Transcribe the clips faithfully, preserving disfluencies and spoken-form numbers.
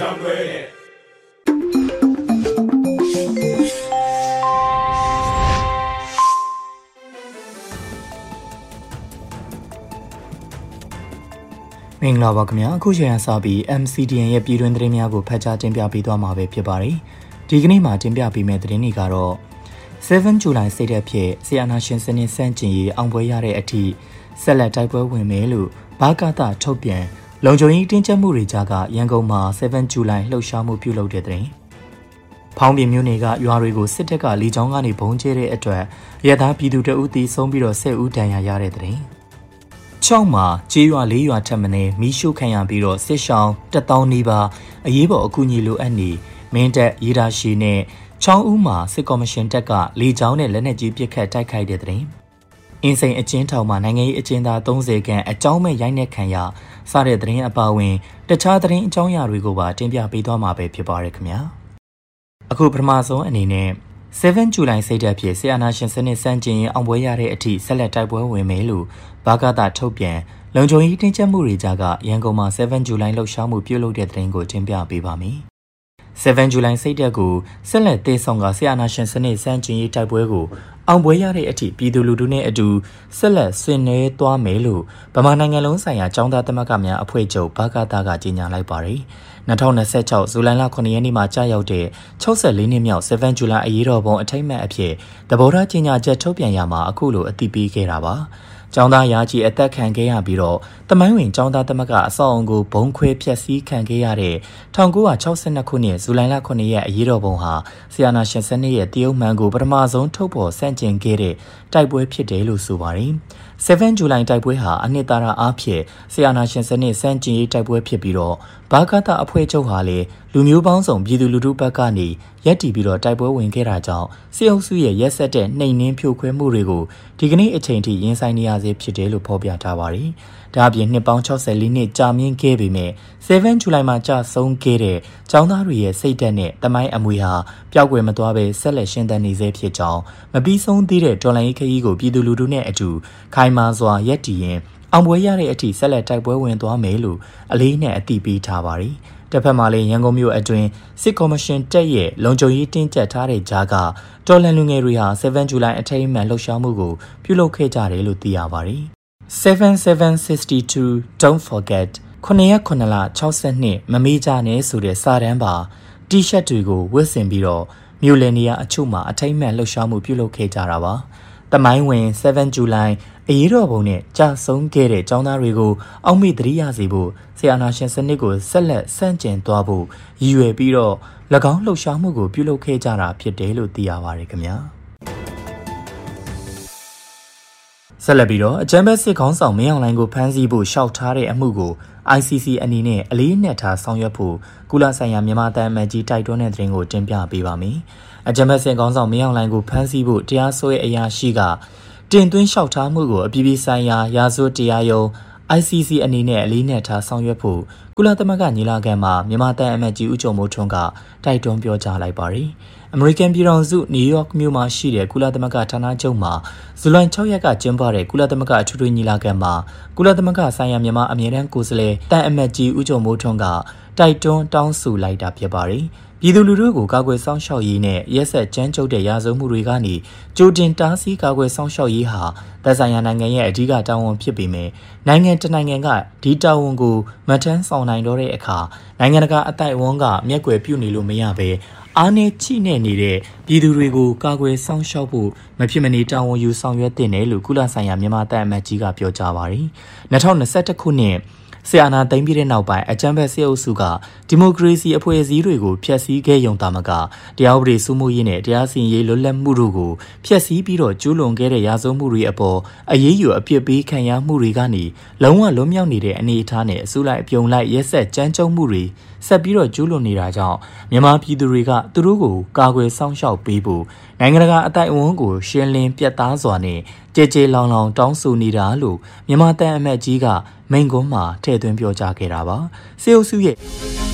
唱会。 မင်္ဂလာပါခင်ဗျာအခုချိန်ကစပြီး M C D N ရဲ့ပြည်တွင်းသတင်းများကိုဖတ်ကြားတင်ပြပေးသွားမှာပဲဖြစ်ပါတယ်ဒီကနေ့မှာတင်ပြပေးမယ့်သတင်းတွေကတော့ seven July စိတ်သက်ဖြစ်ဆီယနာရှင်စနစ်စန့်ကျင်ရေးအောင်ပွဲရတဲ့အထိဆက်လက်တိုက်ပွဲဝင်မယ်လို့ဘာကာတာထုတ်ပြန်လုံခြုံရေးတင်းကျပ်မှုတွေကြားကရန်ကုန်မှာ seven July လှုပ်ရှားမှုပြုလုပ်တဲ့သတင်းဖောင်းပြမြို့နယ်ကရွာတွေကိုစစ်တပ်ကလေကြောင်းကနေဘုံကျဲတဲ့အတွက်ရသားပြည်သူတအုပ်တီဆုံးပြီးတော့ဆယ်ဦးဒဏ်ရာရတဲ့သတင်းချောင်းမှာကျေးရွာလေးရွာထပ်မံမီးရှို့ခံရပြီးတော့စစ်ရှောင်းတစ်သောင်းနီးပါးအရေးပေါ်အကူအညီလိုအပ်နေမင်းတပ်ရေဒါရှိနဲ့ချောင်းဦးမှာစစ်ကော်မရှင်တပ်ကလေကြောင်းနဲ့လက်နက်ကြီးပစ်ခတ်တိုက်ခိုက်တဲ့တဲ့အင်းစိန်အကျဉ်းထောင်မှာနိုင်ငံရေးအကျဉ်းသားသုံးဆယ်ခန့်အကြောင်းမဲ့ရိုက်နှက်ခံရစတဲ့သတင်းအပါအဝင်တခြားသတင်းအကြောင်းအရာတွေကိုပါတင်ပြပေးသွားမှာပဲဖြစ်ပါရခင်ဗျာအခုပထမဆုံးအနေနဲ့seven July စိတ်သက်ဖြစ်ဆီယနာရှင်စနစ်စန့်ကျင်ရေးအောင်ပွဲရတဲ့အထိဆက်လက်တိုက်ပွဲဝင်မယ်လို့ဘာကာတာထုတ်ပြန်လုံခြုံရေးတင်းကျပ်မှုတွေကြားကရန်ကုန်မှာseven July လှုပ်ရှားမှုပြုလုပ်တဲ့သတင်းကိုတင်ပြပေးပါမယ်seven July စိတ်သက်ကိုဆက်လက်တည်ဆောင်ကဆီယနာရှင်စနစ်စန့်ကျင်ရေးတိုက်ပွဲကိုအောင်ပွဲရတဲ့အထိပြည်သူလူထုနဲ့အတူဆက်လက်ဆင်နွှဲသွားမယ်လို့ဗမာနိုင်ငံလုံးဆိုင်ရာចောင်းသားသမဂ္ဂများအဖွဲ့ချုပ်ဘာကာတာကကြေညာလိုက်ပါတယ်၂၀၂၆ဇူလိုင်လခုနှစ်ရက်နေ့မှာကြာရောက်တဲ့၆၄နှစ်မြောက်seven July အရေးတော်ပုံအထိမ်းအမှတ်အဖြစ်သဘောထားကြေညာချက်ထုတ်ပြန်ရမှာအခုလိုအသိပေးခဲ့တာပါចောင်းသားရာကြီးအသက်ခံခဲ့ရပြီးတော့တမိုင်းဝင်ចောင်းသားသမဂ္ဂအဆောက်အုံကိုဘုံခွဲဖျက်ဆီးခံခဲ့ရတဲ့၁၉၆၂ခုနှစ်ဇူလိုင်လခုနှစ်ရက်အရေးတော်ပုံဟာဆီယနာရှင်စနစ်ရဲ့တရုတ်မှန်ကိုပထမဆုံးထုတ်ဖော်ဆန့်ကျင်ခဲ့တဲ့တိုက်ပွဲဖြစ်တယ်လို့ဆိုပါတယ်seven July တိုက်ပွဲဟာအနှစ်သာရအားဖြင့်ဆီယနာရှင်စနစ်စန့်ကျင်ရေးတိုက်ပွဲဖြစ်ပြီးတော့ဘာကာတာအဖွဲ့ချုပ်ဟာလည်းလူမျိုးပေါင်းစုံပြည်သူလူထုဘက်ကနေရက်တီပြီးတော့တိုက်ပွဲဝင်ခဲ့တာကြောင့်စစ်အုပ်စုရဲ့ရက်စက်တဲ့နှိမ်နင်းဖြိုခွဲမှုတွေကိုဒီကနေ့အချိန်ထိရင်ဆိုင်နေရဆဲဖြစ်တယ်လို့ဖော်ပြထားပါတယ်။ဒါအပြင်နှစ်ပေါင်း၆၄နှစ်ကြာမြင့်ခဲ့ပေမဲ့seven July မှာကြာဆုံးခဲ့တဲ့ចောင်းသားတွေရဲ့စိတ်ဓာတ်နဲ့တမိုင်းအမွေဟာပျောက်ကွယ်မသွားဘဲဆက်လက်ရှင်သန်နေဆဲဖြစ်ကြောင်းမပြီးဆုံးသေးတဲ့တော်လှန်ရေးခရီးကိုပြည်သူလူထုနဲ့အတူခိုင်မာစွာရက်တည်ရင်အောင်ပွဲရတဲ့အထိဆက်လက်တိုက်ပွဲဝင်သွားမယ်လို့အလေးနဲ့အသိပေးထားပါတယ်။တစ်ဖက်မှာလည်းရန်ကုန်မြို့အတွင်းစစ်ကော်မရှင်တပ်ရဲ့လုံခြုံရေးတင်းကျပ်ထားတဲ့ကြားကတော်လှန်လူငယ်တွေဟာseven July အထိမ်းအမှတ်လှုပ်ရှားမှုကိုပြုလုပ်ခဲ့ကြတယ်လို့သိရပါတယ်။ seven seven sixty-two Don't forget ခုနှစ်ရက်ခုနှစ်လ၆၂မမေ့ကြနဲ့ဆိုတဲ့စာတမ်းပါတီရှပ်တွေကိုဝတ်ဆင်ပြီးတော့မြို့လယ်နေရာအချို့မှာအထိမ်းအမှတ်လှုပ်ရှားမှုပြုလုပ်ခဲ့ကြတာပါ။တမိုင်းဝင်seven Julyအရေးတော်ပုံနဲ့ကြာဆုံးခဲ့တဲ့ចောင်းသားတွေကိုအောက်မေ့သတိရစေဖို့ဆီယနာရှင်စနစ်ကိုဆက်လက်ဆန့်ကျင်သွားဖို့ရည်ရွယ်ပြီးတော့၎င်းလှုပ်ရှားမှုကိုပြုလုပ်ခဲ့ကြတာဖြစ်တယ်လို့သိရပါတယ်ခင်ဗျာဆက်လက်ပြီးတော့အကြမ်းဖက်စစ်ခေါင်းဆောင်မင်းအောင်လှိုင်ကိုဖမ်းဆီးဖို့ရှောက်ထားတဲ့အမှုကို I C C အနေနဲ့အလေးနက်ထားဆောင်ရွက်ဖို့ကုလဆိုင်ရာမြန်မာတန်အမတ်ကြီးတိုက်တွန်းတဲ့သတင်းကိုတင်ပြပေးပါမယ်အကြမ်းဖက်စစ်ခေါင်းဆောင်မင်းအောင်လှိုင်ကိုဖမ်းဆီးဖို့တရားစွဲအရာရှိကတင်သွင်းလျှောက်ထားမှုကိုအပြည်ပြည်ဆိုင်ရာရာဇဝတ်တရားရုံး I C C အနေနဲ့အလေးနက်ထားဆောင်ရွက်ဖို့ကုလသမဂ္ဂညီလာခံမှာမြန်မာတန်အမတ်ကြီးဦးကျော်မိုးထွန်းကတိုက်တွန်းပြောကြားလိုက်ပါတယ်။အမေရိကန်ပြည်ထောင်စုနယူးယောက်မြို့မှာရှိတဲ့ကုလသမဂ္ဂဌာနချုပ်မှာဇူလိုင်၆ရက်ကကျင်းပတဲ့ကုလသမဂ္ဂအထူးထွေညီလာခံမှာကုလသမဂ္ဂဆိုင်ရာမြန်မာအမြဲတမ်းကိုယ်စားလှယ်တန်အမတ်ကြီးဦးကျော်မိုးထွန်းကတိုက်တွန်းတောင်းဆိုလိုက်တာဖြစ်ပါတယ်။ပြည်သူလူထုကိုကာကွယ်စောင့်ရှောက်ရေးနဲ့ရက်ဆက်ကြမ်းကြုတ်တဲ့ရာဇဝတ်မှုတွေကနေကြိုတင်တားဆီးကာကွယ်စောင့်ရှောက်ရေးဟာသက်ဆိုင်ရာနိုင်ငံရဲ့အဓိကတာဝန်ဖြစ်ပေမဲ့နိုင်ငံတနိုင်ငံကဒီတာဝန်ကိုမထမ်းဆောင်နိုင်တော့တဲ့အခါနိုင်ငံတကာအသိုက်အဝန်းကမျက်ကွယ်ပြုနေလို့မရဘဲအားနည်းချိနဲ့နေတဲ့ပြည်သူတွေကိုကာကွယ်စောင့်ရှောက်ဖို့မဖြစ်မနေတာဝန်ယူဆောင်ရွက်တင်တယ်လို့ကုလဆိုင်ရာမြန်မာတပ်အမတ်ကြီးကပြောကြားပါတယ်။၂၀၂၁ခုနှစ်ဆီယနာသိမ်းပြီးတဲ့နောက်ပိုင်းအကြမ်းဖက်စစ်အုပ်စုကဒီမိုကရေစီအဖွဲ့အစည်းတွေကိုဖျက်ဆီးခဲ့ရုံသာမကတရားဥပဒေစိုးမိုးရေးနဲ့တရားစီရင်ရေးလွတ်လပ်မှုတို့ကိုဖျက်ဆီးပြီးတော့ကျူးလွန်ခဲ့တဲ့ရာဇဝတ်မှုတွေအပေါ်အရေးယူအပြစ်ပေးခံရမှုတွေကနေလုံးဝလွတ်မြောက်နေတဲ့အနေအထားနဲ့အစုလိုက်အပြုံလိုက်ရက်ဆက်ကြမ်းကြုတ်မှုတွေဆက်ပြီးတော့ကျူးလွန်နေတာကြောင့်မြန်မာပြည်သူတွေကသူတို့ကိုကာကွယ်စောင့်ရှောက်ပေးဖို့နိုင်ငံတကာအသိုက်အဝန်းကိုရှင်းလင်းပြတ်သားစွာနဲ့ကြဲကြဲလောင်လောင်တောင်းဆိုနေတာလို့မြန်မာတန်အမတ်ကြီးကမိန့်ခွန်းမှာထည့်သွင်းပြောကြားခဲ့တာပါစေအုပ်စုရဲ့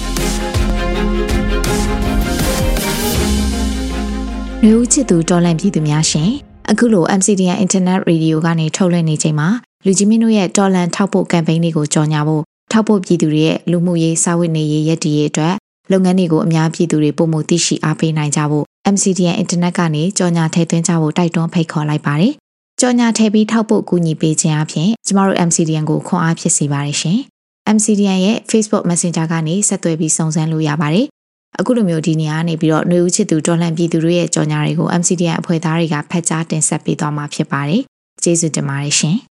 လူဦးချစ်သူတော်လန့်ပြည်သူများရှင်အခုလို M C D N Internet Radio ကနေထုတ်လွှင့်နေချိန်မှာလူကြီးမင်းတို့ရဲ့တော်လန့်ထောက်ပို့ campaign လေးကိုကြော်ညာဖို့ထောက်ပို့ပြည်သူတွေရဲ့လူမှုရေးစာဝတ်နေရေးရည်တည်ရေးအတွက်လုပ်ငန်းတွေကိုအများပြည်သူတွေပုံမှုသိရှိအားပေးနိုင်ကြဖို့ M C D N Internet ကနေကြော်ညာထည့်သွင်းကြဖို့တိုက်တွန်းဖိတ်ခေါ်လိုက်ပါတယ်။ကြော်ညာထည့်ပြီးထောက်ပို့ကူညီပေးခြင်းအပြင်ကျမတို့ M C D N ကိုခွန်အားဖြစ်စေပါတယ်ရှင်။ M C D N ရဲ့ Facebook Messenger ကနေဆက်သွယ်ပြီးစုံစမ်းလို့ရပါတယ်။အခုလိုမျိုးဒီနေရာကနေပြီးတော့ຫນွေဦးချစ်သူတော်လှန်ပြည်သူတွေရဲ့ကြော်ညာတွေကို M C D N အဖွဲ့သားတွေကဖတ်ကြားတင်ဆက်ပေးသွားမှာဖြစ်ပါတယ်။ကျေးဇူးတင်ပါတယ်ရှင်။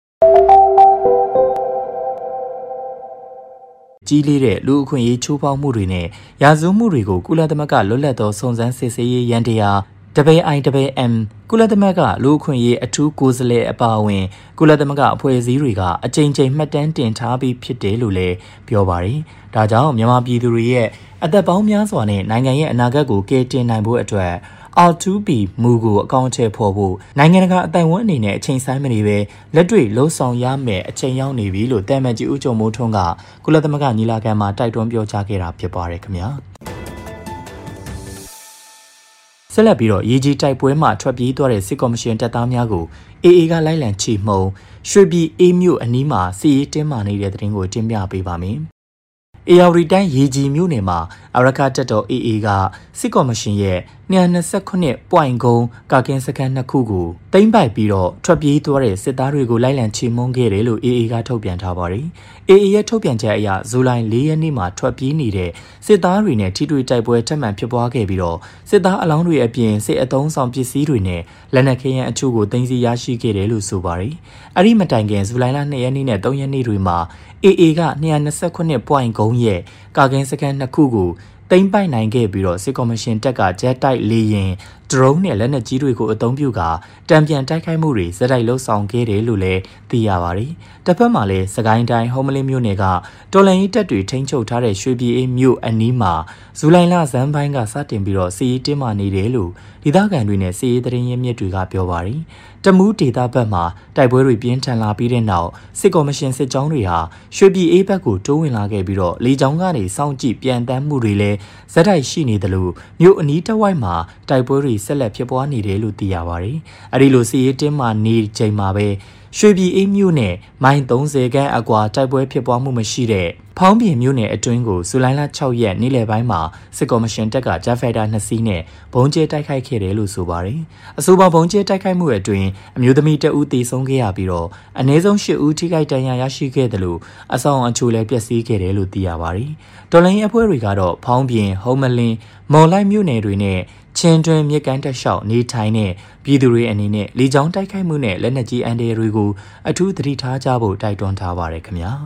ကြီးလေးတဲ့လူအခွင့်အရေးချိုးဖောက်မှုတွေနဲ့ရာဇဝမှုတွေကိုကုလသမဂ္ဂလွတ်လပ်သောစုံစမ်းစစ်ဆေးရေးရန်တရား W I W M ကုလသမဂ္ဂလူအခွင့်အရေးအထူးကိုယ်စားလှယ်အပါအဝင်ကုလသမဂ္ဂအဖွဲ့အစည်းတွေကအကြိမ်ကြိမ်မှတ်တမ်းတင်ထားပြီးဖြစ်တယ်လို့လည်းပြောပါတယ်။ဒါကြောင့်မြန်မာပြည်သူတွေရဲ့အသက်ပေါင်းများစွာနဲ့နိုင်ငံရဲ့အနာဂတ်ကိုကယ်တင်နိုင်ဖို့အတွက်R two P မူကိုအကောင့်ထဲပေါ်ဖို့နိုင်ငံတကာအတိုင်ဝန်းအနေနဲ့အချိန်ဆိုင်မနေပဲလက်တွေ့လှုံ့ဆော်ရမယ်အချိန်ရောက်နေပြီလို့တမန်ကြီးဦးကျော်မိုးထွန်းကကုလသမဂ္ဂညီလာခံမှာတိုက်တွန်းပြောကြားခဲ့တာဖြစ်ပါတယ်ခင်ဗျာဆက်လက်ပြီးတော့ရေကြီးတိုက်ပွဲမှာထွက်ပြေးသွားတဲ့စစ်ကော်မရှင်တပ်သားများကို A A ကလိုက်လံချီမှုန်းရွှေပြည်အေးမြို့အနီးမှာစီရေးတင်းမာနေတဲ့တဲ့တင်ကိုတင်ပြပေးပါမယ်A R D တိုင်းရေကြီးမြို့နယ်မှာအရကတက်တော် A A ကစစ်ကော်မရှင်ရဲ့two twenty-nine ပွိုင်ကုန်းကာကင်းစခန်းနှစ်ခုကိုတိမ့်ပိုက်ပြီးတော့ထွက်ပြေးသွားတဲ့စစ်သားတွေကိုလိုက်လံချေမှုန်းခဲ့တယ်လို့ A A ကထုတ်ပြန်ထားပါတယ်။ A A ရဲ့ထုတ်ပြန်ချက်အရဇူလိုင်fourရက်နေ့မှာထွက်ပြေးနေတဲ့စစ်သားတွေနဲ့ထိတွေ့တိုက်ပွဲထပ်မံဖြစ်ပွားခဲ့ပြီးတော့စစ်သားအလောင်းတွေအပြင်စစ်အုံဆောင်ပစ္စည်းတွေနဲ့လက်နက်ခဲယမ်းအချို့ကိုသိမ်းဆည်းရရှိခဲ့တယ်လို့ဆိုပါတယ်။အဲ့ဒီမတိုင်ခင်ဇူလိုင်လtwoရက်နေ့နဲ့threeရက်နေ့တွေမှာA A ကtwo twenty-nine ပွိုင်ကုန်းရဲ့ကာကင်းစခန်းနှစ်ခုကိုတိမ့်ပိုက်နိုင်ခဲ့ပြီးတော့စစ်ကော်မရှင်တပ်ကဂျက်တိုက်လေရင်ဒရုန်းနဲ့လက်နက်ကြီးတွေကိုအသုံးပြုကာတံပြန်တိုက်ခိုက်မှုတွေစတိုက်လှုပ်ဆောင်ခဲ့တယ်လို့လည်းသိရပါတယ်။တစ်ဖက်မှာလည်းစကိုင်းတိုင်းဟုံးမလင်းမြို့နယ်ကတော်လန်ရေးတပ်တွေထိန်းချုပ်ထားတဲ့ရွှေပြည်အေးမြို့အနီးမှာဇူလိုင်လဇန်ပိုင်းကစတင်ပြီးတော့စီးရေးတင်းမာနေတယ်လို့ဒေသခံတွေနဲ့စီးရေးသတင်းရင်းမြစ်တွေကပြောပါတယ်။တမူးဒေသဘက်မှာတိုက်ပွဲတွေပြင်းထန်လာပြီးတဲ့နောက်စစ်ကော်မရှင်စစ်ကြောင်းတွေဟာရွှေပြည်အေးဘက်ကိုတိုးဝင်လာခဲ့ပြီးတော့လေကြောင်းကနေစောင့်ကြည့်ပြန်တမ်းမှုတွေလည်းဇက်တိုက်ရှိနေတယ်လို့မြို့အနီးတစ်ဝိုက်မှာတိုက်ပွဲတွေဆက်လက်ဖြစ်ပွားနေတယ်လို့သိရပါတယ်။အဲဒီလိုစီးရေးတင်းမာနေချိန်မှာပဲရွှေပြည်အေးမြို့နယ်မိုင်thirtyခန်းအကွာတိုက်ပွဲဖြစ်ပွားမှုမရှိတဲ့ဖောင်းပြင်မြို့နယ်အတွင်းကိုဇူလိုင်လsixရက်နေ့လယ်ပိုင်းမှာစစ်ကော်မရှင်တပ်ကဂျက်ဖိုက်တာtwoစီးနဲ့ဘုံကျဲတိုက်ခိုက်ခဲ့တယ်လို့ဆိုပါတယ်။အဆိုပါဘုံကျဲတိုက်ခိုက်မှုအတွင်းအမျိုးသမီးတဦးသေဆုံးခဲ့ရပြီးတော့အနည်းဆုံးeightဦးထိခိုက်ဒဏ်ရာရရှိခဲ့တယ်လို့အဆောင်အချို့လည်းပျက်စီးခဲ့တယ်လို့သိရပါတယ်။တော်လိုင်းအဖွဲ့တွေကတော့ဖောင်းပြင်ဟုံးမလင်းမော်လိုက်မြို့နယ်တွေနဲ့ချင်းတွင်မြစ်ကမ်းတက်လျှောက်နေထိုင်တဲ့ပြည်သူတွေအနေနဲ့လေကြောင်းတိုက်ခိုက်မှုနဲ့လက်နက်ကြီးအန်ဒဲတွေကိုအထူးသတိထားကြဖို့တိုက်တွန်းထားပါတယ်ခင်ဗျာ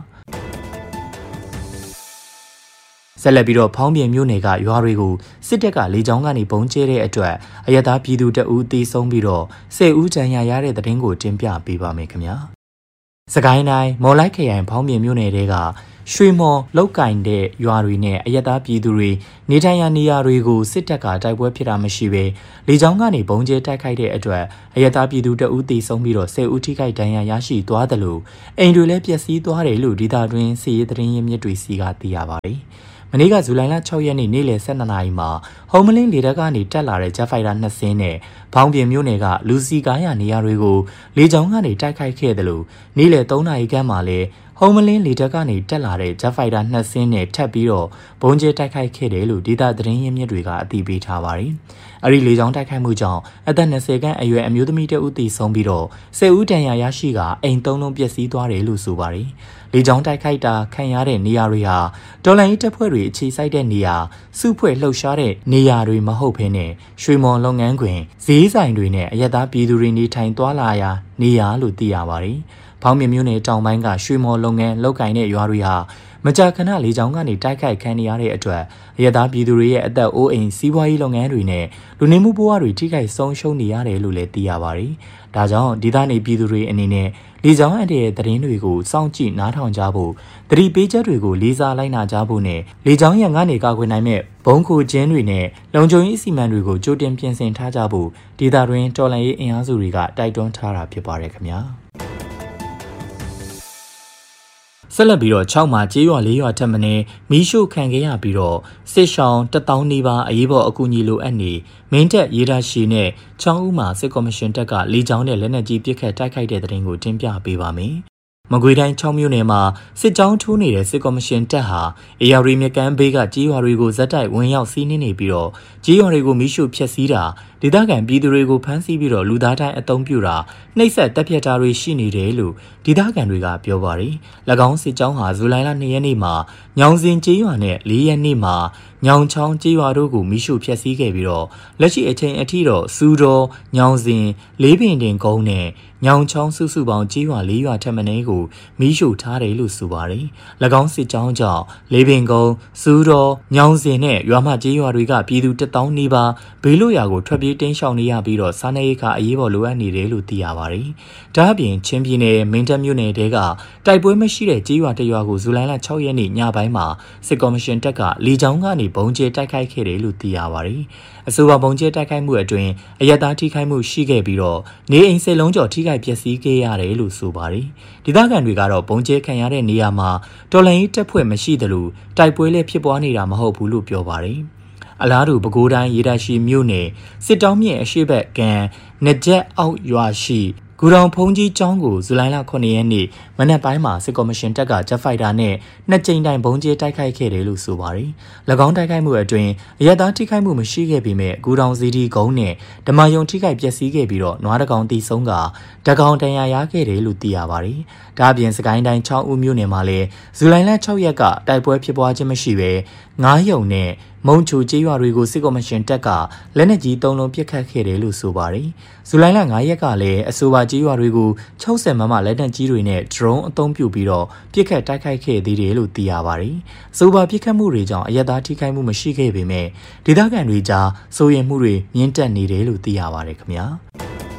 ဆက်လက်ပြီးတော့ဖောင်းပြင်မြို့နယ်ကရွာတွေကိုစစ်တပ်ကလေကြောင်းကနေပုံကျဲတဲ့အတွက်အရသာပြည်သူတအူးသေဆုံးပြီးတော့tenဦးဒဏ်ရာရတဲ့တဲ့တင်ကိုတင်ပြပေးပါမယ်ခင်ဗျာစကိုင်းတိုင်းမော်လိုက်ခရိုင်ဖောင်းပြင်မြို့နယ်တဲကရွှေမော်လောက်ကင်တဲ့ရွာတွေနဲ့အရက်သားပြည်သူတွေနေထိုင်ရာနေရာတွေကိုစစ်တပ်ကတိုက်ပွဲဖြစ်တာမရှိဘဲလေကြောင်းကနေဘုံကျဲတိုက်ခိုက်တဲ့အတွက်အရက်သားပြည်သူတအူးသေဆုံးပြီးတော့tenဦးထိခိုက်ဒဏ်ရာရရှိသွားတယ်လို့အိမ်တွေလည်းပျက်စီးသွားတယ်လို့ဒေသတွင်းစစ်ရေးသတင်းရင်းမြစ်တွေစီကသိရပါတယ်မနေ့ကဇူလိုင်လsixရက်နေ့နေ့လယ်twelveနာရီမှာဟုံးမလင်းလေတပ်ကနေတက်လာတဲ့ဂျက်ဖိုက်တာtwoစင်းနဲ့ဖောင်းပြင်မြို့နယ်ကလူစီကားရနေရာတွေကိုလေကြောင်းကနေတိုက်ခိုက်ခဲ့တယ်လို့နေ့လယ်threeနာရီခန့်မှာလည်းဟုံးမလင်းလေတပ်ကနေတက်လာတဲ့ဂျက်ဖိုက်တာtwoစင်းနဲ့ထပ်ပြီးတော့ဘုံကျဲတိုက်ခိုက်ခဲ့တယ်လို့ဒေသသတင်းရင်းမြစ်တွေကအသိပေးထားပါတယ်။အဲဒီလေကြောင်းတိုက်ခိုက်မှုကြောင့်အသက်twentyခန့်အရွယ်အမျိုးသမီးတဦးသေဆုံးပြီးတော့tenဦးဒဏ်ရာရရှိကအိမ်သုံးလုံးပျက်စီးသွားတယ်လို့ဆိုပါတယ်။လေကြောင်းတိုက်ခိုက်တာခံရတဲ့နေရာတွေဟာတော်လိုင်းတပ်ဖွဲ့တွေအခြေစိုက်တဲ့နေရာစုဖွဲ့လှုပ်ရှားတဲ့နေရာတွေမဟုတ်ဘဲနဲ့ရွှေမော်လုပ်ငန်းခွင်ဈေးဆိုင်တွေနဲ့အရက်သားပြည်သူတွေနေထိုင်သွားလာရာနေရာလို့သိရပါတယ်။ဖောင်းမြမြို့နယ်တောင်ပိုင်းကရွှေမော်လုပ်ငန်းလုပ်ကိုင်တဲ့ရွာတွေဟာမကြာခဏလေကြောင်းကနေတိုက်ခိုက်ခံရတဲ့အတွက်အရက်သားပြည်သူတွေရဲ့အသက်အိုးအိမ်စီးပွားရေးလုပ်ငန်းတွေနဲ့လူနေမှုဘဝတွေထိခိုက်ဆုံးရှုံးနေရတယ်လို့လည်းသိရပါတယ်။ဒါကြောင့်ဒေသနေပြည်သူတွေအနေနဲ့လေကြောင်းအန်တဲ့သတင်းတွေကိုစောင့်ကြည့်နားထောင်ကြဖို့သတိပေးချက်တွေကိုလေးစားလိုက်နာကြဖို့နဲ့လေကြောင်းရန်ကနေကာကွယ်နိုင်မဲ့ဘုံခိုကျင်းတွေနဲ့လုံခြုံရေးအစီအမံတွေကိုကြိုတင်ပြင်ဆင်ထားကြဖို့ဒေသတွင်းတော်လှန်ရေးအင်အားစုတွေကတိုက်တွန်းထားတာဖြစ်ပါတယ်ခင်ဗျာဆက်လက်ပြီးတော့sixမှာကျေးရွာ၄ရွာထပ်မင်းမီးရှို့ခံခဲ့ရပြီးတော့စစ်ရှောင်းone thousandနီးပါးအရေးပေါ်အကူအညီလိုအပ်နေမင်းတပ်ရေဒါရှိနဲ့sixဦးမှာစစ်ကော်မရှင်တပ်ကလေကြောင်းနဲ့လက်နက်ကြီးပစ်ခတ်တိုက်ခိုက်တဲ့တဲ့တင်ကိုတင်ပြပေးပါမယ်မကွေတိုင်းချောင်းမြို့နယ်မှာစစ်ကြောင်းထိုးနေတဲ့စစ်ကော်မရှင်တပ်ဟာအေရရီမြကန်ဘေးကကြေးရွာတွေကိုဇက်တိုက်ဝင်ရောက်စီးနင်းနေပြီးတော့ကြေးရွာတွေကိုမိရှုဖျက်ဆီးတာဒေသခံပြည်သူတွေကိုဖမ်းဆီးပြီးတော့လူသားတိုင်းအုံပြုတာနှိပ်စက်တပ်ဖြတ်တာတွေရှိနေတယ်လို့ဒေသခံတွေကပြောပါတယ်။၎င်းစစ်ကြောင်းဟာဇူလိုင်လနှစ်ရက်နေ့မှာညောင်စင်ကြေးရွာနဲ့လေးရက်နေ့မှာညောင်ချောင်းကြေးရွာတို့ကိုမိရှုဖျက်ဆီးခဲ့ပြီးတော့လက်ရှိအချိန်အထိတော့စူတော်ညောင်စင်လေးပင်တင်ကုန်းနဲ့ညောင်ချောင်းစုစုပေါင်းကြေးရွာလေးရွာထက်မနည်းကိုမိရှုထားတယ်လို့ဆိုပါတယ်။၎င်းစစ်ကြောင်းကြောင့်လေးပင်ကုန်းစူတော်ညောင်စင်နဲ့ရွာမကြေးရွာတွေကပြည်သူတသောင်းနီးပါးဘေးလွတ်ရာကိုထွက်ပြေးတိမ်းရှောင်နေရပြီးတော့စားနပ်ရိက္ခာအရေးပေါ်လိုအပ်နေတယ်လို့သိရပါတယ်။ဒါ့အပြင်ချင်းပြည်နယ်မင်းတပ်မြို့နယ်တဲကတိုက်ပွဲမရှိတဲ့ကြေးရွာတရွာကိုဇူလိုင်လခြောက်ရက်နေ့ညပိုင်းမှာစစ်ကော်မရှင်တပ်ကလေကြောင်းကနေဘုံကျဲတိုက်ခိုက်ခဲ့တယ်လို့သိရပါတယ်။အဆိုပါဘုံကျဲတိုက်ခိုက်မှုအတွင်းအရက်သားထိခိုက်မှုရှိခဲ့ပြီးတော့နေအိမ်စိတ်လုံးကျော်ထိခိုက်ပျက်စီးခဲ့ရတယ်လို့ဆိုပါတယ်။ဒေသခံတွေကတော့ဘုံကျဲခံရတဲ့နေရာမှာတော်လှန်ရေးတပ်ဖွဲ့မရှိသလိုတိုက်ပွဲလည်းဖြစ်ပွားနေတာမဟုတ်ဘူးလို့ပြောပါတယ်။အလားတူပဲခူးတိုင်းရေတပ်ရှိမြို့နယ်စစ်တောင်းမြင့်အရှိဘက်ကံနကြက်အောက်ရွာရှိဂူတောင်ဖုံးကြီးကျောင်းကိုဇူလိုင်လခုနှစ်ရက်နေ့မနက်ပိုင်းမှာစစ်ကော်မရှင်တပ်ကဂျက်ဖိုက်တာနဲ့နှစ်ကြိမ်တိုင်ဘုံကျဲတိုက်ခိုက်ခဲ့တယ်လို့ဆိုပါတယ်။၎င်းတိုက်ခိုက်မှုအတွင်းအရက်သားထိခိုက်မှုမရှိခဲ့ပေမဲ့ဂူတောင်စီဒီကုန်းနဲ့ဓမ္မယုံထိခိုက်ပျက်စီးခဲ့ပြီးတော့နွားတကောင်တီဆုံးကတကောင်တန်ရာရခဲ့တယ်လို့သိရပါတယ်။ဒါ့အပြင်စကိုင်းတိုင်းချောင်းဦးမြို့နယ်မှာလည်းဇူလိုင်လခြောက်ရက်ကတိုက်ပွဲဖြစ်ပွားခြင်းမရှိဘဲငားယုံနဲ့မုံချိုကျေးရွာတွေကိုစစ်ကော်မရှင်တပ်ကလက်နက်ကြီးသုံးလုံးပစ်ခတ်ခဲ့တယ်လို့ဆိုပါတယ်။ဇူလိုင်လငါးရက်ကလည်းအဆိုပါကျေးရွာတွေကို၆၀မမလက်နက်ကြီးတွေနဲ့ဒရုန်းအသုံးပြုပြီးတော့ပစ်ခတ်တိုက်ခိုက်ခဲ့သေးတယ်လို့သိရပါတယ်။အဆိုပါပစ်ခတ်မှုတွေကြောင့်အရက်သားထိခိုက်မှုမရှိခဲ့ပေမဲ့ဒေသခံတွေကြားစိုးရိမ်မှုတွေမြင့်တက်နေတယ်လို့သိရပါတယ်ခင်ဗျာ။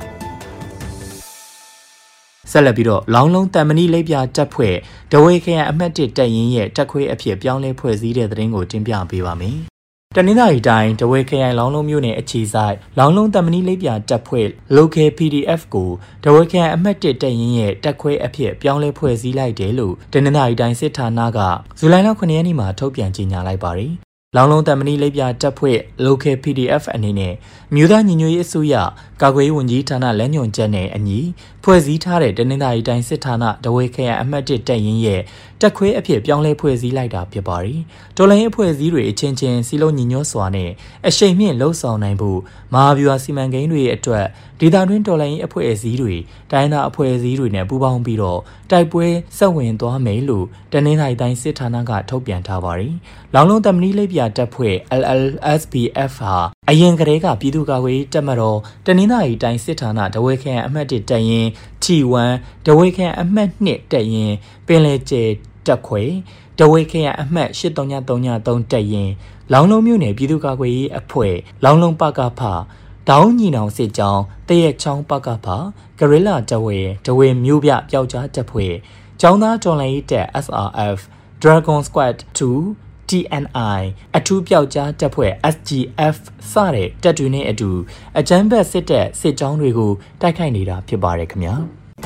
ဆက်လက်ပြီးတော့လောင်းလုံးတန်မဏိလိပ်ပြတပ်ဖွဲ့ဒဝေခရိုင်အမှတ်တစ်တပ်ရင်းရဲ့တပ်ခွဲအဖြစ်ပြောင်းလဲဖွဲ့စည်းတဲ့သတင်းကိုတင်ပြပေးပါမယ်။တနင်္သာရီတိုင်းဒဝေခရိုင်လောင်းလုံးမြို့နယ်အခြေဆိုင်လောင်းလုံးတန်မဏိလိပ်ပြတပ်ဖွဲ့ Local ပီ ဒီ အက်ဖ် ကိုဒဝေခရိုင်အမှတ်တစ်တပ်ရင်းရဲ့တပ်ခွဲအဖြစ်ပြောင်းလဲဖွဲ့စည်းလိုက်တယ်လို့တနင်္သာရီတိုင်းစစ်ဌာနကဇူလိုင်လခုနှစ်ရက်နေ့မှာထုတ်ပြန်ကြေညာလိုက်ပါတယ်။လောင်းလုံးတန်မဏိလိပ်ပြတပ်ဖွဲ့ Local ပီ ဒီ အက်ဖ် အနေနဲ့မြို့သားညီညွတ်ရေးအစိုးရကာကွယ်ရေးဝန်ကြီးဌာနလက်ညွှန်ချက်နဲ့အညီဖွဲ့စည်းထားတဲ့တနင်္သာရီတိုင်းစစ်ဌာနဒဝေခရိုင်အမှတ်တစ်တပ်ရင်းရဲ့တက်ခွဲအဖြစ်ပြောင်းလဲဖွဲ့စည်းလိုက်တာဖြစ်ပါတယ်။တော်လိုင်းအဖွဲ့အစည်းတွေအချင်းချင်းစီလုံးညီညွတ်စွာနဲ့အရှိန်မြင့်လှုပ်ဆောင်နိုင်ဖို့မဟာဗျူဟာစီမံကိန်းတွေအတွက်ဒေသတွင်းတော်လိုင်းအဖွဲ့အစည်းတွေတိုင်းဒေသအဖွဲ့အစည်းတွေနဲ့ပူးပေါင်းပြီးတော့တိုက်ပွဲဆက်ဝင်သွားမယ်လို့တနင်္သာရီတိုင်းစစ်ဌာနကထုတ်ပြန်ထားပါတယ်။လောင်းလုံးတမဏိလိပ်ပြတပ်ဖွဲ့ L L S B F ဟာအရင်ကတည်းကပြည်သူ့ကာကွယ်ရေးတပ်မတော်တနင်္သာရီတိုင်းစစ်ဌာနဒဝေခရိုင်အမှတ်တစ်တပ်ရင်း T ဝမ် ဒဝေခရိုင်အမှတ်နှစ်တပ်ရင်းပင်လယ်ကျဲတက်ခွေဒဝေခရိုင်အမှတ်ရှစ်သုံးသုံးသုံးတက်ရင်လောင်းလုံးမြို့နယ်ပြည်သူ့ကာကွယ်ရေးအဖွဲ့လောင်းလုံးပကဖတောင်းညီနောင်စစ်ကြောင်းတရက်ချောင်းပကဖဂရိလာတဝေဒဝေမြို့ပြပျောက်ကြားတပ်ဖွဲ့ကျောင်းသားတော်လှန်ရေးတပ် S R F Dragon Squad တူ T N I အထူးပျောက်ကြားတပ်ဖွဲ့ S G F စတဲ့တပ်တွေနဲ့အတူအကြမ်းဖက်စစ်တပ်စစ်ကြောင်းတွေကိုတိုက်ခိုက်နေတာဖြစ်ပါတယ်ခင်ဗျာ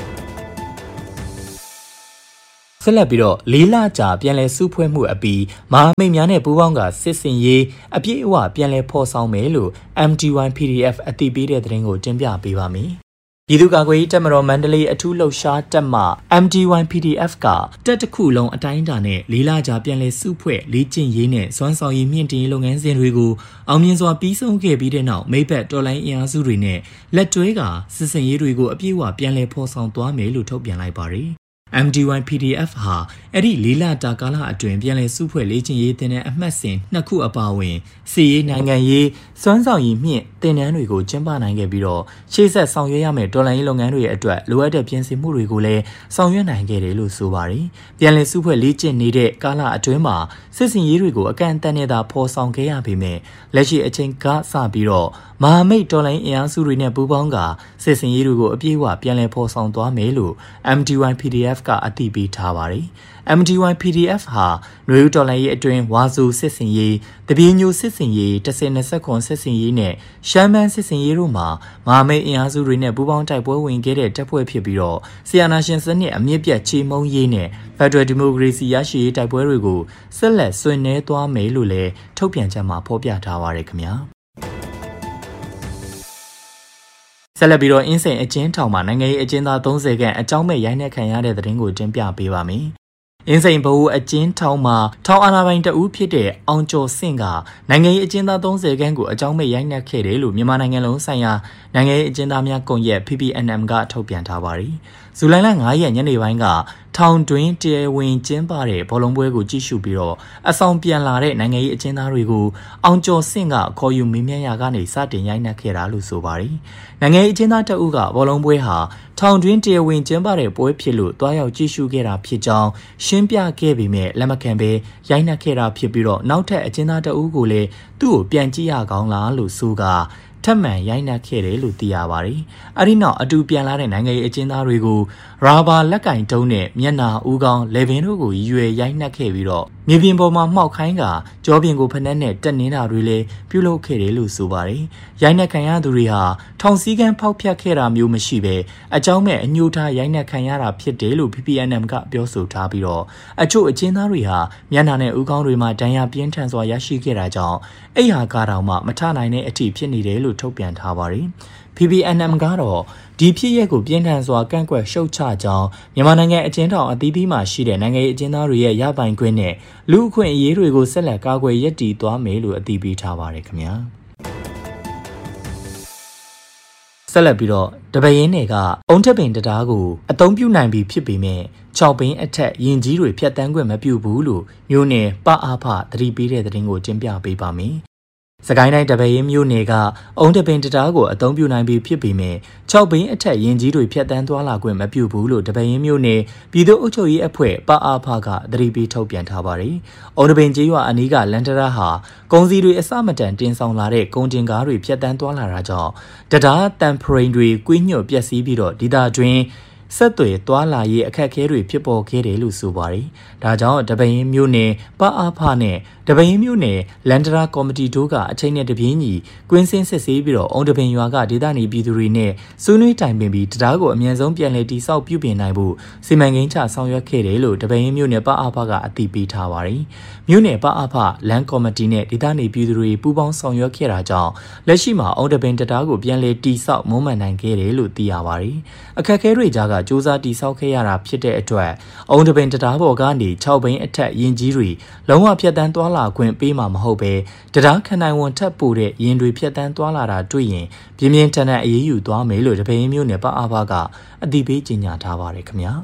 ဆက်လက်ပြီးတော့လေးလကြာပြန်လည်စုဖွဲ့မှုအပြီးမဟာမိတ်များနဲ့ပူးပေါင်းကစစ်စင်ရေးအပြည့်အဝပြန်လည်ဖော်ဆောင်မယ်လို့ M D Y P D F အသိပေးတဲ့သတင်းကိုတင်ပြပေးပါမယ်။ပြည်သူ့ကာကွယ်ရေးတပ်မတော်မန္တလေးအထူးလှုပ်ရှားတပ်မှ M D Y P D F ကတပ်တစ်ခုလုံးအတိုင်းအတာနဲ့လေးလကြာပြန်လည်စုဖွဲ့လေ့ကျင့်ရေးနဲ့စွမ်းဆောင်ရည်မြင့်တင်ရေးလုပ်ငန်းစဉ်တွေကိုအောင်မြင်စွာပြီးဆုံးခဲ့ပြီးတဲ့နောက်မိဘတော်လိုင်းအင်အားစုတွေနဲ့လက်တွဲကစစ်စင်ရေးတွေကိုအပြည့်အဝပြန်လည်ဖော်ဆောင်သွားမယ်လို့ထုတ်ပြန်လိုက်ပါတယ်။ M D Y P D F ဟာအဲ့ဒီလေးလတာကာလအတွင်းပြန်လည်စုဖွဲ့လေ့ကျင့်ရေးတင်တဲ့အမှတ်စဉ်နှစ်ခုအပါအဝင်စီရေးနိုင်ငံရေးစွမ်းဆောင်ရည်မြင့်တင်နန်းတွေကိုကျင်းပနိုင်ခဲ့ပြီးတော့ရှေ့ဆက်ဆောင်ရွက်ရမယ့်ဒေါ်လာရေးလုပ်ငန်းတွေရဲ့အတွက်လိုအပ်တဲ့ပြင်ဆင်မှုတွေကိုလည်းဆောင်ရွက်နိုင်ခဲ့တယ်လို့ဆိုပါတယ်။ပြန်လည်စုဖွဲ့လေ့ကျင့်နေတဲ့ကာလအတွင်းမှာစစ်စင်ရေးတွေကိုအကန့်အသတ်နဲ့သာဖော်ဆောင်ခဲ့ရပေမဲ့လက်ရှိအချိန်ကစပြီးတော့မဟာမိတ်ဒေါ်လာအင်အားစုတွေနဲ့ပူးပေါင်းကစစ်စင်ရေးတွေကိုအပြည့်အဝပြန်လည်ဖော်ဆောင်သွားမယ်လို့ M D Y P D F ကအသိပေးထားပါတယ်။ M D Y P D F ဟာနွေဦးတော်လှန်ရေးအတွင်းဝါဆိုစစ်စင်ရေးတပြေညိုစစ်စင်ရေးတဆယ်နှစ်ဆက်ခွန်စစ်စင်ရေးနဲ့ရှမ်းမန်းစစ်စင်ရေးတို့မှာမဟာမိတ်အင်အားစုတွေနဲ့ပူးပေါင်းတိုက်ပွဲဝင်ခဲ့တဲ့တပ်ဖွဲ့ဖြစ်ပြီးတော့ဆီယနာရှင်စနစ်အမြင့်ပြတ်ချေမှုန်းရေးနဲ့ Federal Democracy ရရှိရေးတိုက်ပွဲတွေကိုဆက်လက်ဆွေးနွေးသွားမယ်လို့လည်းထုတ်ပြန်ချက်မှာဖော်ပြထားပါတယ်ခင်ဗျာ။ဆက်လက်ပြီးတော့အင်းစိန်အကျဉ်းထောင်မှာနိုင်ငံရေးအကျဉ်းသားသုံးဆယ်ခန့်အကြောင်းမဲ့ရိုက်နှက်ခံရတဲ့သတင်းကိုတင်ပြပေးပါမယ်။အင်းစိန်ဘဟုအကျဉ်းထောင်မှာထောင်အာဏာပိုင်တဦးဖြစ်တဲ့အောင်ကျော်စင့်ကနိုင်ငံရေးအကျဉ်းသားသုံးဆယ်ခန့်ကိုအကြောင်းမဲ့ရိုက်နှက်ခဲ့တယ်လို့မြန်မာနိုင်ငံလုံးဆိုင်ရာနိုင်ငံရေးအကျဉ်းသားများကွန်ရက် P P N M ကထုတ်ပြန်ထားပါတယ်။ဇူလိုင်လ၅ရက်ညနေပိုင်းကထောင်တွင်းတရားဝင်ကျင်းပတဲ့ဘောလုံးပွဲကိုကြည့်ရှုပြီးတော့အဆောင်ပြန်လာတဲ့နိုင်ငံရေးအကျဉ်းသားတွေကိုအောင်ကျော်စင့်ကခေါ်ယူမေးမြန်းရာကနေစတင်ရိုက်နှက်ခဲ့တာလို့ဆိုပါတယ်။နိုင်ငံရေးအကျဉ်းသားတအုပ်ကဘောလုံးပွဲဟာထောင်တွင်းတရားဝင်ကျင်းပတဲ့ပွဲဖြစ်လို့တွားရောက်ကြည့်ရှုခဲ့တာဖြစ်ကြောင်းရှင်းပြခဲ့ပေမဲ့လက်မခံဘဲရိုက်နှက်ခဲ့တာဖြစ်ပြီးတော့နောက်ထပ်အကျဉ်းသားတအုပ်ကိုလည်းသူ့ကိုပြန်ကြည့်ရကောင်းလားလို့ဆိုကထပ်မံရိုက်နှက်ခဲ့တယ်လို့သိရပါတယ်။အဲဒီနောက်အတူပြန်လာတဲ့နိုင်ငံရေးအကျဉ်းသားတွေကိုရာဘာလက်ကင်တုံးနဲ့မျက်နာဦးခေါင်းလေပင်တို့ကိုရွယ်ရိုက်နှက်ခဲ့ပြီးတော့မြေပြင်ပေါ်မှာမှောက်ခိုင်းကကြောပြင်ကိုဖက်နဲ့တက်နေတာတွေလည်းပြုလုပ်ခဲ့တယ်လို့ဆိုပါတယ်။ရိုက်နှက်ခံရသူတွေဟာထောင်စည်းကမ်းဖောက်ဖျက်ခဲ့တာမျိုးမရှိဘဲအကြောင်းမဲ့အညှို့ထားရိုက်နှက်ခံရတာဖြစ်တယ်လို့ P P N M ကပြောဆိုထားပြီးတော့အချို့အကျဉ်းသားတွေဟာမျက်နာနဲ့ဦးခေါင်းတွေမှာဒဏ်ရာပြင်းထန်စွာရရှိခဲ့တာကြောင့်အိမ်ဟာကားတောင်မှမထနိုင်တဲ့အထိဖြစ်နေတယ်လို့ထုတ်ပြန်ထားပါတယ်။ P P N M ကတော့ဒီဖြစ်ရပ်ကိုပြင်းထန်စွာကန့်ကွက်ရှုတ်ချကြောင်းမြန်မာနိုင်ငံအကျဉ်းထောင်အသီးသီးမှာရှိတဲ့နိုင်ငံရေးအကျဉ်းသားတွေရဲ့ရပိုင်ခွင့်နဲ့လူအခွင့်အရေးတွေကိုဆက်လက်ကာကွယ်ရည်တည်သွားမယ်လို့အသိပေးထားပါတယ်ခင်ဗျာဆက်လက်ပြီးတော့တပင်းတွေကအုံထက်ပင်တရားကိုအသုံးပြုနိုင်ပြီးဖြစ်ပေမဲ့ခြောက်ပင်းအထက်ရင်ကြီးတွေဖြတ်တန်းခွင့်မပြုဘူးလို့မျိုးနယ်ပအားဖသတိပေးတဲ့သတင်းကိုတင်ပြပေးပါမယ်စကိုင်းတိုင်းတပင်းမြို့နယ်ကအုံတပင်တရားကိုအသုံးပြုနိုင်ပြီးဖြစ်ပေမဲ့ခြောက်ပင်းအထက်ရင်ကြီးတွေဖြတ်တန်းသွားလာခွင့်မပြုဘူးလို့တပင်းမြို့နယ်ပြည်သူ့အုပ်ချုပ်ရေးအဖွဲ့ပအားဖကသတိပေးထုတ်ပြန်ထားပါတယ်။အုံတပင်ကျေးရွာအနီးကလန်တရာဟာကုန်စည်တွေအစမတန်တင်ဆောင်လာတဲ့ကုန်တင်ကားတွေဖြတ်တန်းသွားလာတာကြောင့်တရားတန်ဖရိန်တွေကွေးညွတ်ပျက်စီးပြီးတော့ဒေသတွင်းဆက်သွယ်သွားလာရေးအခက်အခဲတွေဖြစ်ပေါ်ခဲ့တယ်လို့ဆိုပါတယ်။ဒါကြောင့်တပင်းမြို့နယ်ပအားဖနဲ့တပင်းမြို့နယ်လန်ဒရာကော်မတီတို့ကအချိန်နဲ့တပြေးညီကွင်းစင်းစစ်ဆေးပြီးတော့အုံတပင်ရွာကဒေသနေပြည်သူတွေနဲ့ဆွေးနွေးတိုင်ပင်ပြီးတရားကိုအမြန်ဆုံးပြန်လည်တည်ဆောက်ပြုပြင်နိုင်ဖို့စီမံကိန်းချဆောင်ရွက်ခဲ့တယ်လို့တပင်းမြို့နယ်ပအားဖကအသိပေးထားပါတယ်။မြို့နယ်ပအားဖလန်ကော်မတီနဲ့ဒေသနေပြည်သူတွေပူးပေါင်းဆောင်ရွက်ခဲ့တာကြောင့်လက်ရှိမှာအုံတပင်တရားကိုပြန်လည်တည်ဆောက်မွမ်းမံနိုင်ခဲ့တယ်လို့သိရပါတယ်။အခက်အခဲတွေကြားကစူးစမ်းတည်ဆောက်ခဲ့ရတာဖြစ်တဲ့အတွက်အုံတပင်တရားပေါ်ကနေခြောက်ပင်အထက်ရင်ကြီးတွေလုံးဝဖြတ်တန်းသွားလာခွင့်ပေးမှာမဟုတ်ပဲတရားခနိုင်ဝန်ထပ်ပို့တဲ့ရင်တွေဖြတ်တန်းသွားလာတာတွေ့ရင်ပြင်းပြင်းထန်ထန်အရေးယူသွားမယ်လို့တပင်းမျိုးနယ်ပအားဖကအသိပေးကြေညာထားပါတယ်ခင်ဗျာ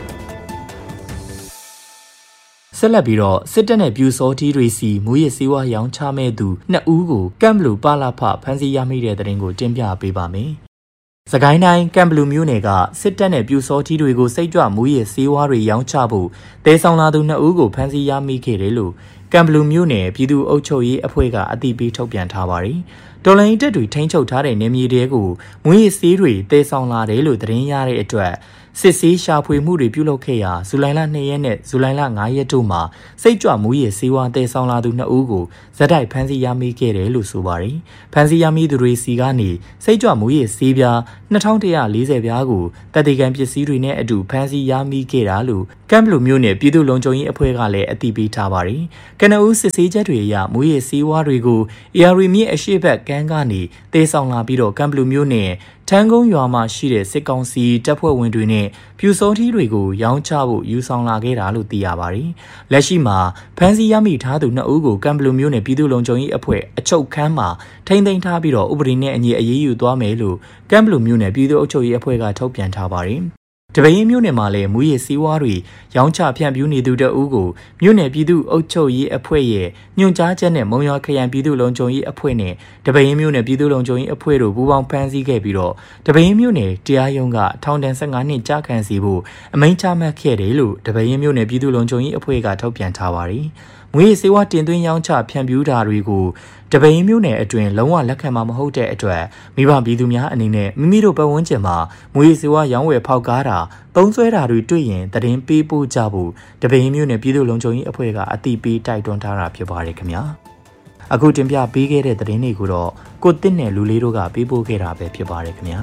ဆက်လက်ပြီးတော့စစ်တပ်နဲ့ပြူစောထီးတွေစီမူရစ်စေဝါရောင်းချမဲ့သူနှစ်ဦးကိုကမ်ဘလူပါလာဖဖမ်းဆီးရမိတဲ့တဲ့ရင်ကိုတင်ပြပေးပါမယ်စကိုင်းတိုင်းကမ်ဘလူမြို့နယ်ကစစ်တပ်နဲ့ပြူစောထီးတွေကိုစိတ်ကြွမူရစ်စေဝါတွေရောင်းချဖို့တဲဆောင်လာသူနှစ်ဦးကိုဖမ်းဆီးရမိခဲ့တယ်လို့ကမ်ဘလူမြို့နယ်ပြည်သူ့အုပ်ချုပ်ရေးအဖွဲ့ကအသိပေးထုတ်ပြန်ထားပါတယ်။တော်လိုင်းတပ်တွေထိန်းချုပ်ထားတဲ့နေမြေတွေကိုမွေးစေးတွေတဲဆောင်လာတယ်လို့သတင်းရတဲ့အတွက်စစ်ဆေးရှာဖွေမှုတွေပြုလုပ်ခဲ့ရာဇူလိုင်လနှစ်ရက်နဲ့ဇူလိုင်လငါးရက်တို့မှာစိတ်ကြွမူရစ်စေဝါတဲဆောင်လာသူနှစ်ဦးကိုဇက်တိုက်ဖမ်းဆီးရမိခဲ့တယ်လို့ဆိုပါတယ်။ဖမ်းဆီးရမိသူတွေစီကနေစိတ်ကြွမူရစ်စေးပြားနှစ်ထောင်တစ်ရာလေးဆယ်ပြားကိုတပ်တေကန်ပစ္စည်းတွေနဲ့အတူဖမ်းဆီးရမိခဲ့တာလို့ကမ်ဘလူမြို့နယ်ပြည်သူ့လုံခြုံရေးအဖွဲ့ကလည်းအသိပေးထားပါတယ်။ကနဦးစစ်ဆေးချက်တွေအရမူရစ်စေဝါတွေကိုအေအာရီမြစ်အရှိတ်ဘက်ကမ်းကနေတဲဆောင်လာပြီးတော့ကမ်ဘလူမြို့နယ်ထန်းကုန်းရွာမှာရှိတဲ့စစ်ကောင်စီတပ်ဖွဲ့ဝင်တွေနဲ့ပြူစောထီးတွေကိုရောင်းချဖို့ယူဆောင်လာခဲ့တာလို့သိရပါတယ်။လက်ရှိမှာဖမ်းဆီးရမိထားသူနှစ်ဦးကိုကမ်ဘလူမြို့နယ်ပြည်သူ့လုံခြုံရေးအဖွဲ့အချုပ်ခန်းမှာထိန်းသိမ်းထားပြီးတော့ဥပဒေနဲ့အညီအရေးယူသွားမယ်လို့ကမ်ဘလူမြို့နယ်ပြည်သူ့အုပ်ချုပ်ရေးအဖွဲ့ကထုတ်ပြန်ထားပါတယ်။တပင်းမြို့နယ်မှာလည်းမူရစ်စီးဝါးတွေရောင်းချဖြန့်ဖြူးနေသူတအုပ်ကိုမြို့နယ်ပြည်သူ့အုပ်ချုပ်ရေးအဖွဲ့ရဲ့ညွှန်ကြားချက်နဲ့မုံရွာခရိုင်ပြည်သူ့လုံခြုံရေးအဖွဲ့နဲ့တပင်းမြို့နယ်ပြည်သူ့လုံခြုံရေးအဖွဲ့တို့ပူးပေါင်းဖမ်းဆီးခဲ့ပြီးတော့တပင်းမြို့နယ်တရားရုံးကထောင်ဒဏ်၁၅နှစ်ကြာခံစီဖို့အမိန့်ချမှတ်ခဲ့တယ်လို့တပင်းမြို့နယ်ပြည်သူ့လုံခြုံရေးအဖွဲ့ကထုတ်ပြန်ထားပါတယ်။မူရစ်စေဝါတင်သွင်းရောင်းချဖြန့်ဖြူးတာတွေကိုတပင်းမြို့နယ်အတွင်းလုံးဝလက်ခံမှာမဟုတ်တဲ့အတွက်မိဘပြည်သူများအနေနဲ့မိမိတို့ပတ်ဝန်းကျင်မှာမူရစ်စေဝါရောင်းဝယ်ဖောက်ကားတာသုံးစွဲတာတွေတွေ့ရင်သတင်းပေးပို့ကြဖို့တပင်းမြို့နယ်ပြည်သူ့လုံခြုံရေးအဖွဲ့ကအသိပေးတိုက်တွန်းထားတာဖြစ်ပါတယ်ခင်ဗျာအခုတင်ပြပေးခဲ့တဲ့သတင်းတွေကိုတော့ကိုတစ်နဲ့လူလေးတို့ကပေးပို့ခဲ့တာပဲဖြစ်ပါတယ်ခင်ဗျာ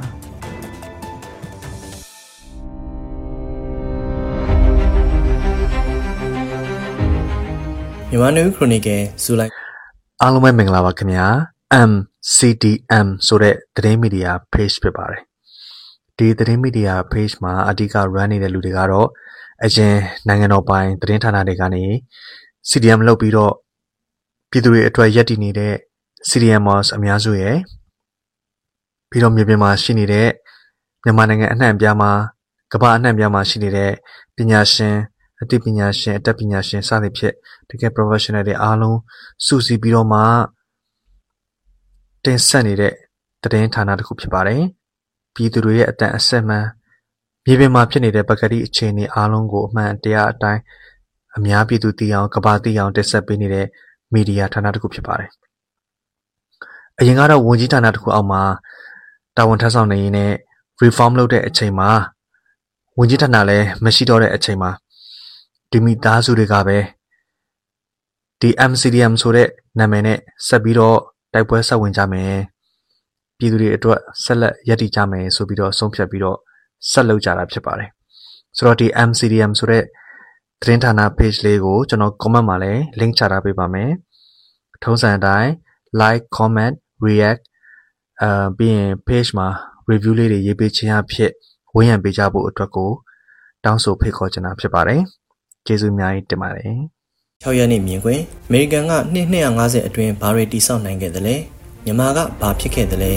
မြန်မာနယူးခရိုနီကယ်ဇူလိုင်အားလုံးပဲမင်္ဂလာပါခင်ဗျာ M C D M ဆိုတဲ့သတင်းမီဒီယာ page ဖြစ်ပါတယ်ဒီသတင်းမီဒီယာ page မှာအဓိက run နေတဲ့လူတွေကတော့အရင်နိုင်ငံတော်ပိုင်သတင်းဌာနတွေကနေ C D M လုပ်ပြီးတော့ပြည်သူတွေအတွက်ရပ်တည်နေတဲ့ C D Mers အများစုရဲ့ပြီးတော့မြေပြင်မှာရှိနေတဲ့မြန်မာနိုင်ငံအနှံ့အပြားမှာကမ္ဘာအနှံ့အပြားမှာရှိနေတဲ့ပညာရှင်အသိပညာရှင်အတတ်ပညာရှင်စသဖြင့်တကယ် professional တွေအားလုံးစုစည်းပြီးတော့မှတင်ဆက်နေတဲ့သတင်းဌာနတစ်ခုဖြစ်ပါတယ်ပြည်သူတွေရဲ့အတန်အဆက်မှန်မြေပြင်မှာဖြစ်နေတဲ့ပကတိအခြေအနေအားလုံးကိုအမှန်တရားအတိုင်းအများပြည်သူသိအောင်ကမ္ဘာသိအောင်တင်ဆက်ပေးနေတဲ့မီဒီယာဌာနတစ်ခုဖြစ်ပါတယ်အရင်ကတော့ဝန်ကြီးဌာနတစ်ခုအောက်မှာတာဝန်ထမ်းဆောင်နေရင်းနဲ့ reform လုပ်တဲ့အချိန်မှာဝန်ကြီးဌာနလည်းမရှိတော့တဲ့အချိန်မှာဒီမိသားစုတွေကပဲဒီ M C D M ဆိုတဲ့နာမည်နဲ့ဆက်ပြီးတော့တိုက်ပွဲဆက်ဝင်ကြမယ်ပြည်သူတွေအတွက်ဆက်လက်ရည်တည်ကြမယ်ဆိုပြီးတော့ဆုံးဖြတ်ပြီးတော့ဆက်လုပ်ကြတာဖြစ်ပါတယ်ဆိုတော့ဒီ M C D M ဆိုတဲ့သတင်းဌာန page လေးကိုကျွန်တော် comment မှာလည်း link ချထားပေးပါမယ်ထုံးစံအတိုင်း like comment react အာပြီးရင် page မှာ review လေးတွေရေးပေးခြင်းအဖြစ်ဝန်းရံပေးကြဖို့အတွက်ကိုတောင်းဆိုဖိတ်ခေါ်ချင်တာဖြစ်ပါတယ်ကျေးဇူးအများကြီးတင်ပါတယ်၆ရက်နေ့မြင်ကွင်းအမေရိကန်ကနှစ်၂၅၀အတွင်းဘာတွေတည်ဆောက်နိုင်ခဲ့သလဲမြန်မာကဘာဖြစ်ခဲ့သလဲ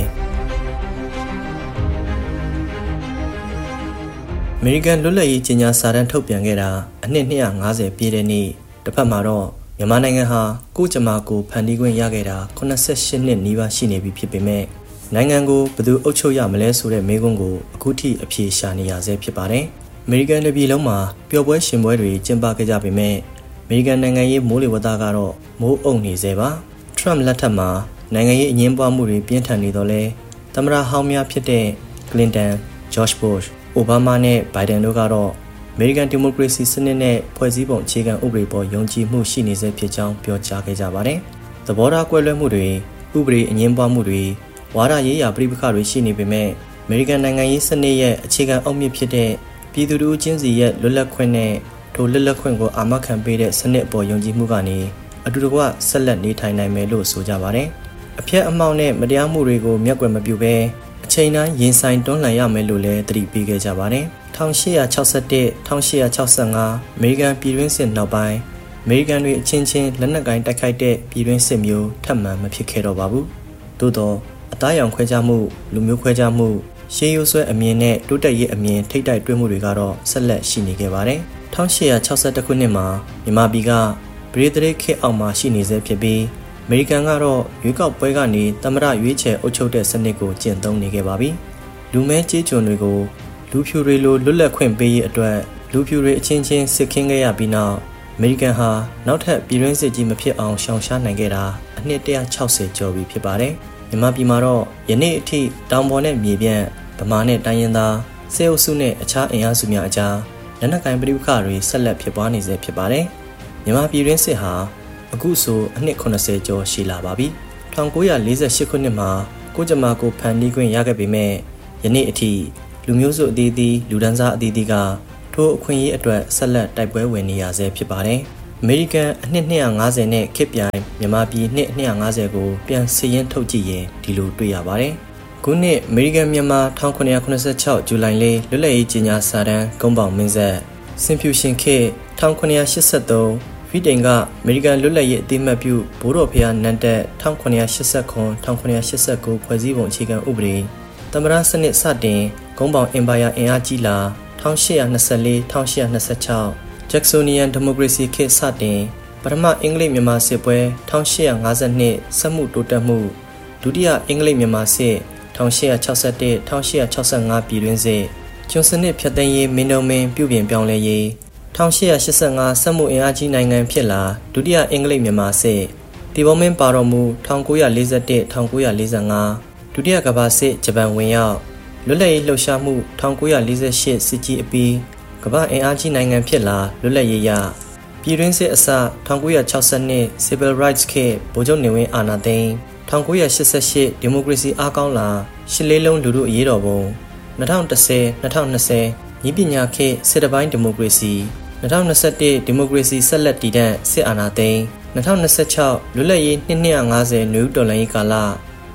အမေရိကန်လွတ်လပ်ရေးကြေညာစာတမ်းထုတ်ပြန်ခဲ့တာအနှစ်၂၅၀ပြည့်တဲ့နေ့တစ်ဖက်မှာတော့မြန်မာနိုင်ငံဟာကိုကြမာကိုဖန်တီးခွင့်ရခဲ့တာ၈၈နှစ်နီးပါးရှိနေပြီဖြစ်ပေမဲ့နိုင်ငံကိုဘယ်သူအုပ်ချုပ်ရမလဲဆိုတဲ့မေးခွန်းကိုအခုထိအဖြေရှာနေရဆဲဖြစ်ပါတယ်အမေရိကန်ပြည်လုံးမှာပျော်ပွဲရှင်ပွဲတွေကျင်းပခဲ့ကြပေမဲ့အမေရိကန်နိုင်ငံရေးမိုးလေဝသကတော့မိုးအုံနေသေးပါထရမ့်လက်ထက်မှာနိုင်ငံရေးအငြင်းပွားမှုတွေပြင်းထန်နေတော့လဲသမ္မတဟောင်းများဖြစ်တဲ့ကလင်တန်ဂျော့ချ်ဘုရှ်အိုဘားမားနဲ့ဘိုင်ဒန်တို့ကတော့အမေရိကန်ဒီမိုကရေစီစနစ်နဲ့ဖွဲ့စည်းပုံအခြေခံဥပဒေပေါ်ယုံကြည်မှုရှိနေစေဖြစ်ကြောင်းပြောကြားခဲ့ကြပါတယ်သဘောထားကွဲလွဲမှုတွေဥပဒေအငြင်းပွားမှုတွေဝါဒရေးရာပြိပခါတွေရှိနေပေမဲ့အမေရိကန်နိုင်ငံရေးစနစ်ရဲ့အခြေခံအုတ်မြစ်ဖြစ်တဲ့ပြည်သူတို့ချင်းစီရဲ့လွတ်လပ်ခွင့်နဲ့ထိုလွတ်လပ်ခွင့်ကိုအာမခံပေးတဲ့စနစ်အပေါ်ယုံကြည်မှုကနေအတူတကွဆက်လက်နေထိုင်နိုင်မယ်လို့ဆိုကြပါတယ်။အဖျက်အမှောင့်နဲ့မတရားမှုတွေကိုမျက်ကွယ်မပြုဘဲအချိန်တိုင်းရင်ဆိုင်တွန်းလှန်ရမယ်လို့လည်းသတိပေးခဲ့ကြပါတယ်။၁၈၆၁-၁၈၆၅အမေရိကန်ပြည်တွင်းစစ်နောက်ပိုင်းအမေရိကန်တွေအချင်းချင်းလက်နက်ကိုင်တိုက်ခိုက်တဲ့ပြည်တွင်းစစ်မျိုးထပ်မံမဖြစ်ခဲ့တော့ပါဘူး။သို့သောအသားရောင်ခွဲခြားမှုလူမျိုးခွဲခြားမှုရှေးရိုးဆွဲအမြင်နဲ့တိုးတက်ရေးအမြင်ထိတ်တိုက်တွေ့မှုတွေကတော့ဆက်လက်ရှိနေခဲ့ပါတယ်။၁၈၆၁ခုနှစ်မှာမြန်မာပြည်ကဗြိတိန်ခေတ်အောက်မှာရှိနေဆဲဖြစ်ပြီးအမေရိကန်ကတော့ရွေးကောက်ပွဲကနေသမ္မတရွေးချယ်အုပ်ချုပ်တဲ့စနစ်ကိုကျင့်သုံးနေခဲ့ပါပြီ။လူမဲကြေးကျွန်တွေကိုလူဖြူတွေလိုလွတ်လပ်ခွင့်ပေးရေးအတွက်လူဖြူတွေအချင်းချင်းစစ်ခင်းခဲ့ရပြီးနောက်အမေရိကန်ဟာနောက်ထပ်ပြည်တွင်းစစ်ကြီးမဖြစ်အောင်ရှောင်ရှားနိုင်ခဲ့တာအနှစ်၁၆၀ကျော်ပြီဖြစ်ပါတယ်။မြန်မာပြည်မှာတော့ယနေ့အထိတောင်ပေါ်နဲ့မြေပြန့်ဗမာနဲ့တိုင်းရင်းသားစေအုပ်စုနဲ့အခြားအင်အားစုများအကြားလက်နက်ကိုင်ပဋိပက္ခတွေဆက်လက်ဖြစ်ပွားနေဆဲဖြစ်ပါတယ်။မြန်မာပြည်တွင်းစစ်ဟာအခုဆိုအနှစ်၇၀ကျော်ရှိလာပါပြီ။၁၉၄၈ခုနှစ်မှာကိုကြမာကိုဖန်တီးခွင့်ရခဲ့ပေမဲ့ယနေ့အထိလူမျိုးစုအသီးသီးလူဒန်းစားအသီးသီးကထိုအခွင့်အရေးအတွက်ဆက်လက်တိုက်ပွဲဝင်နေရဆဲဖြစ်ပါတယ်။အမေရိကန်အနှစ်၂၅၀နဲ့ခေတ်ပြိုင်မြန်မာပြည်နှစ်၂၅၀ကိုပြန်စည်ရင်းထုတ်ကြည့်ရင်ဒီလိုတွေ့ရပါတယ်။ခုနှစ်အမေရိကန်မြန်မာ၁၉၇၆ဇူလိုင်လေးလွတ်လပ်ရေးကြေညာစာတမ်းကုန်းပေါင်မင်းဆက်စင်ဖြူရှင်ခေတ်၁၉၈၃ဗီတိန်ကအမေရိကန်လွတ်လပ်ရေးအသိအမှတ်ပြုဘိုးတော်ဖျားနန်းတက်၁၉၈၇-၁၉၈၉ဖွဲ့စည်းပုံအခြေခံဥပဒေသမ္မတစနစ်စတင်ကုန်းပေါင်အင်ပါယာအင်အားကြီးလာ၁၈၂၄-၁၈၂၆ဂျက်ဆိုနီယန်ဒီမိုကရေစီခေတ်စတင်ပထမအင်္ဂလိပ်မြန်မာစစ်ပွဲ၁၈၅၂စက်မှုတိုးတက်မှုဒုတိယအင်္ဂလိပ်မြန်မာစစ်၁၈၆၁-၁၈၆၅ပြည်တွင်းစစ်ကျွန်းစနစ်ဖြတ်သိမ်းရေးမင်းတို့မင်းပြုပြင်ပြောင်းလဲရေး၁၈၈၅စက်မှုအင်အားကြီးနိုင်ငံဖြစ်လာဒုတိယအင်္ဂလိပ်မြန်မာစစ်တီဘောမင်းပါတော်မူ၁၉၄၁-၁၉၄၅ဒုတိယကမ္ဘာစစ်ဂျပန်ဝင်ရောက်လွတ်လပ်ရေးလှုပ်ရှားမှု၁၉၄၈စစ်ကြီးအပြီးကမ္ဘာအင်အားကြီးနိုင်ငံဖြစ်လာလွတ်လပ်ရေးရပြည်တွင်းစစ်အစ၁၉၆၂ Civil Rights ခေတ်ဗိုလ်ချုပ်နေဝင်းအာဏာသိမ်း၁၉၈၈ဒီမိုကရေစီအားကောင်းလာရှစ်လေးလုံးလူထုအရေးတော်ပုံ၂၀၁၀-၂၀၂၀ညီပညာခေတ်စစ်တပိုင်းဒီမိုကရေစီ၂၀၂၁ဒီမိုကရေစီဆက်လက်တည်တံ့စစ်အာဏာသိမ်း၂၀၂၆လွတ်လပ်ရေးနှစ်၂၅၀နွေဦးတော်လှန်ရေးကာလ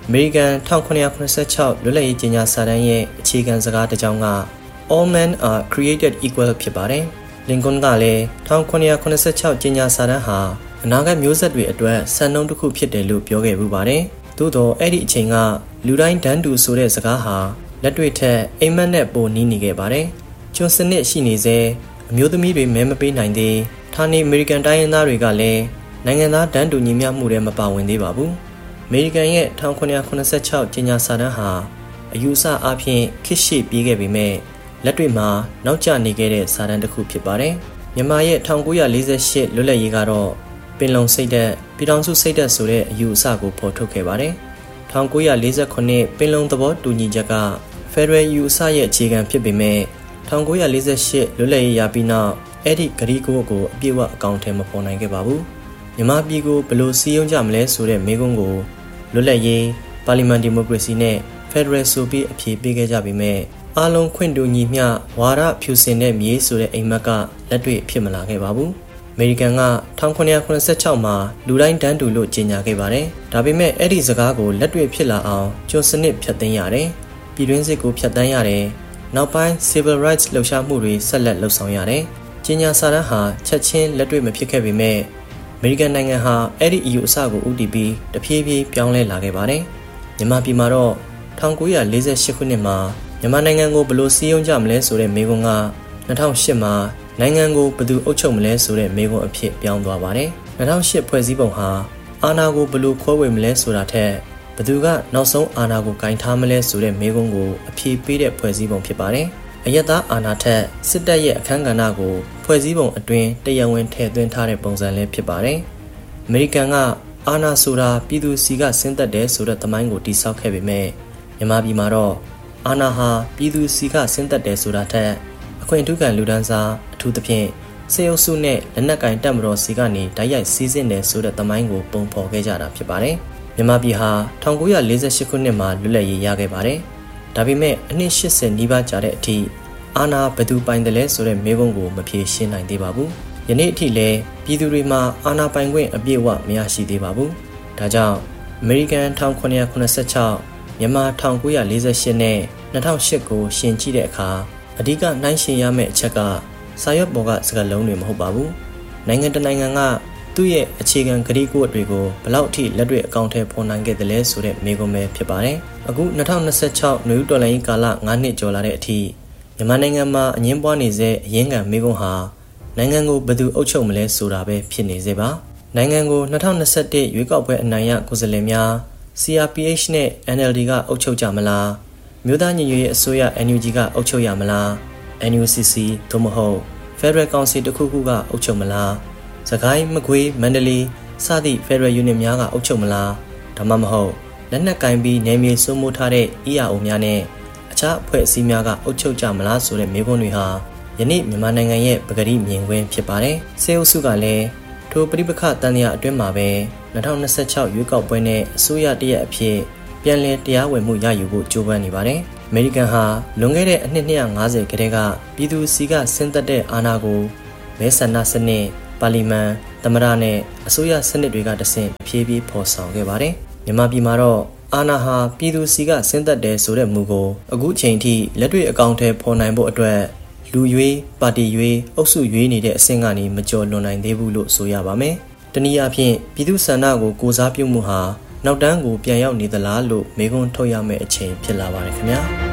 အမေရိကန်၁၉၇၆လွတ်လပ်ရေးကြေညာစာတမ်းရဲ့အခြေခံစကားတစ်ကြောင်းက All men are created equal ဖြစ်ပါတယ်။လင်ကွန်းကလည်း၁၉၇၆ကြေညာစာတမ်းဟာအနာဂတ်မျိုးဆက်တွေအတွက်စံနှုန်းတစ်ခုဖြစ်တယ်လို့ပြောခဲ့ပူပါတယ်။သို့တော့အဲ့ဒီအချိန်ကလူတိုင်းတန်းတူဆိုတဲ့စကားဟာလက်တွေ့ထက်အိမ်မက်နဲ့ပိုနီးနေခဲ့ပါတယ်။ကျွန်းစနစ်ရှိနေစေအမျိုးသမီးတွေမဲမပေးနိုင်သေးဌာနေအမေရိကန်တိုင်းရင်းသားတွေကလည်းနိုင်ငံသားတန်းတူညီမျှမှုတွေမပါဝင်သေးပါဘူး။အမေရိကန်ရဲ့၁၉၇၆ကြေညာစာတမ်းဟာအယူအဆအဖြစ်ခေတ်ရှေ့ပြေးခဲ့ပေမဲ့လက်တွေ့မှာနောက်ကျနေခဲ့တဲ့စာတမ်းတစ်ခုဖြစ်ပါတယ်။မြန်မာရဲ့၁၉၄၈လွတ်လပ်ရေးကတော့ပင်လုံစိတ်ဓာတ်ပြည်ထောင်စုစိတ်ဓာတ်ဆိုတဲ့အယူအဆကိုဖော်ထုတ်ခဲ့ပါတယ်။၁၉၄၉ပင်လုံသဘောတူညီချက်ကဖက်ဒရယ်ယူအဆရဲ့အခြေခံဖြစ်ပေမဲ့၁၉၄၈လွတ်လပ်ရေးရပြီးနောက်အဲ့ဒီဂရီကိုကိုအပြည့်အဝအကောင့်ထဲမပေါ်နိုင်ခဲ့ပါဘူး။မြန်မာပြည်ကိုဘယ်လိုစီးရုံးကြမလဲဆိုတဲ့မေးခွန်းကိုလွတ်လပ်ရေးပါလီမန်ဒီမိုကရေစီနဲ့ဖက်ဒရယ်ဆိုပြီးအဖြေပေးခဲ့ကြပေမဲ့အားလုံးခွင့်တူညီမျှဝါဒဖြူစင်တဲ့မြေဆိုတဲ့အိမ်မက်ကလက်တွေ့ဖြစ်မလာခဲ့ပါဘူး။အမေရိကန်က၁၉၇၆မှာလူတိုင်းတန်းတူလို့ကြေညာခဲ့ပါတယ်။ဒါပေမဲ့အဲ့ဒီစကားကိုလက်တွေ့ဖြစ်လာအောင်ကျွန်းစနစ်ဖြတ်သိမ်းရတယ်။ပြည်တွင်းစစ်ကိုဖြတ်တန်းရတယ်။နောက်ပိုင်း civil rights လှုပ်ရှားမှုတွေဆက်လက်လှုပ်ဆောင်ရတယ်။ကြေညာစာတမ်းဟာချက်ချင်းလက်တွေ့မဖြစ်ခဲ့ပေမဲ့အမေရိကန်နိုင်ငံဟာအဲ့ဒီအယူအဆကိုဦးတည်ပြီးတဖြည်းဖြည်းပြောင်းလဲလာခဲ့ပါတယ်။မြန်မာပြည်မှာတော့၁၉၄၈ခုနှစ်မှာမြန်မာနိုင်ငံကိုဘယ်လိုစည်းရုံးကြမလဲဆိုတဲ့မေးခွန်းက၂၀၀၈မှာနိုင်ငံကိုဘယ်သူအုပ်ချုပ်မလဲဆိုတဲ့မေးခွန်းအဖြစ်ပြောင်းသွားပါတယ်။၂၀၀၈ဖွဲ့စည်းပုံဟာအာဏာကိုဘယ်လိုခွဲဝေမလဲဆိုတာထက်ဘယ်သူကနောက်ဆုံးအာဏာကိုကင်ထားမလဲဆိုတဲ့မေးခွန်းကိုအဖြေပေးတဲ့ဖွဲ့စည်းပုံဖြစ်ပါတယ်။အယက်သားအာဏာထက်စစ်တပ်ရဲ့အခမ်းကဏ္ဍကိုဖွဲ့စည်းပုံအတွင်းတရားဝင်ထည့်သွင်းထားတဲ့ပုံစံလည်းဖြစ်ပါတယ်။အမေရိကန်ကအာဏာဆိုတာပြည်သူစီကဆင်းသက်တယ်ဆိုတဲ့သမိုင်းကိုတည်ဆောက်ခဲ့ပေမဲ့မြန်မာပြည်မှာတော့အာဏာဟာပြည်သူစီကဆင်းသက်တယ်ဆိုတာထက်အခွင့်အထူးခံလူဒန်းစားအထူးသဖြင့်စေအုပ်စုနဲ့လက်နက်ကင်တပ်မတော်စီကနေတိုက်ရိုက်စီးဆင်းတယ်ဆိုတဲ့သမိုင်းကိုပုံဖော်ခဲ့ကြတာဖြစ်ပါတယ်။မြန်မာပြည်ဟာ၁၉၄၈ခုနှစ်မှာလွတ်လပ်ရေးရခဲ့ပါတယ်။ဒါပေမဲ့အနှစ်၈၀နီးပါးကြာတဲ့အထိအာဏာဘယ်သူပိုင်တယ်လဲဆိုတဲ့မေးခွန်းကိုမဖြေရှင်းနိုင်သေးပါဘူး။ယနေ့အထိလည်းပြည်သူတွေမှာအာဏာပိုင်ခွင့်အပြည့်အဝမရရှိသေးပါဘူး။ဒါကြောင့်အမေရိကန်၁၉၇၆မြန်မာ၁၉၄၈နဲ့၂၀၀၈ကိုရှင်ကြည့်တဲ့အခါအဓိကနှိုင်းယှဉ်ရမယ့်အချက်ကစာရွက်ပေါ်ကစကားလုံးတွေမဟုတ်ပါဘူး။နိုင်ငံတနိုင်ငံကသူ့ရဲ့အခြေခံကတိကဝတ်တွေကိုဘယ်လောက်အထိလက်တွေ့အကောင့်ထဲပေါ်နိုင်ခဲ့သလဲဆိုတဲ့မေးခွန်းပဲဖြစ်ပါတယ်။အခု၂၀၂၆နယူးတော်လိုင်းကာလ၅နှစ်ကျော်လာတဲ့အထိမြန်မာနိုင်ငံမှာအငင်းပွားနေတဲ့အရင်းခံမေးခွန်းဟာနိုင်ငံကိုဘယ်သူအုပ်ချုပ်မလဲဆိုတာပဲဖြစ်နေစေပါ။နိုင်ငံကို၂၀၂၁ရွေးကောက်ပွဲအနိုင်ရကိုယ်စားလှယ်များ C R P H နဲ့ N L D ကအုပ်ချုပ်ကြမလားမြို့သားညီညွတ်ရေးအစိုးရ N U G ကအုပ်ချုပ်ရမလား N U C C သို့မဟုတ် Federal Council တစ်ခုခုကအုပ်ချုပ်မလားစကိုင်းမကွေးမန္တလေးစသည့် Federal Unit များကအုပ်ချုပ်မလားဒါမှမဟုတ်လက်နက်ကင်ပြီးနယ်မြေစိုးမိုးထားတဲ့ E R O များနဲ့အခြားအဖွဲ့အစည်းများကအုပ်ချုပ်ကြမလားဆိုတဲ့မေးခွန်းတွေဟာယနေ့မြန်မာနိုင်ငံရဲ့ပကတိမြင်ကွင်းဖြစ်ပါတယ်။စေအုပ်စုကလည်းထိုပဋိပက္ခတန်ရာအတွင်းမှာပဲ၂၀၂၆ရွေးကောက်ပွဲနဲ့အစိုးရတရက်အဖြစ်ပြန်လည်တရားဝင်မှုရယူဖို့ကြိုးပမ်းနေပါတယ်။အမေရိကန်ဟာလွန်ခဲ့တဲ့အနှစ်၂၅၀ကတည်းကပြည်သူစီကဆင်းသက်တဲ့အာဏာကိုမဲဆန္ဒစနစ်ပါလီမန်သမ္မတနဲ့အစိုးရစနစ်တွေကတဆင့်ဖြည်းဖြည်းဖော်ဆောင်ခဲ့ပါတယ်။မြန်မာပြည်မှာတော့အာဏာဟာပြည်သူစီကဆင်းသက်တယ်ဆိုတဲ့မူကိုအခုချိန်ထိလက်တွေ့အကောင့်ထဲပေါ်နိုင်ဖို့အတွက်လူရွေးပါတီရွေးအုပ်စုရွေးနေတဲ့အဆင့်ကနေမကျော်လွန်နိုင်သေးဘူးလို့ဆိုရပါမယ်။တနည်းအားဖြင့်ပြည်သူဆန္ဒကိုကိုစားပြုမှုဟာနောက်တန်းကိုပြန်ရောက်နေသလားလို့မေးခွန်းထုတ်ရမယ့်အချိန်ဖြစ်လာပါတယ်ခင်ဗျာ။